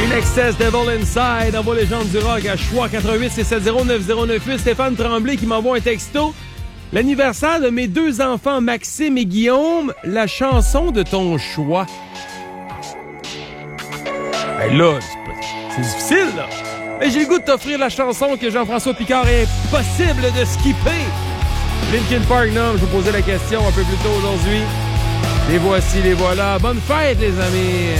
Excess Devil Inside, envoie les gens du rock à Choix 88 670 9098. Stéphane Tremblay qui m'envoie un texto. L'anniversaire de mes deux enfants, Maxime et Guillaume, la chanson de ton choix. Ben là, c'est difficile, là. Mais j'ai le goût de t'offrir la chanson que Jean-François Picard est impossible de skipper. Linkin Park, non, je vous posais la question un peu plus tôt aujourd'hui. Les voici, les voilà. Bonne fête, les amis.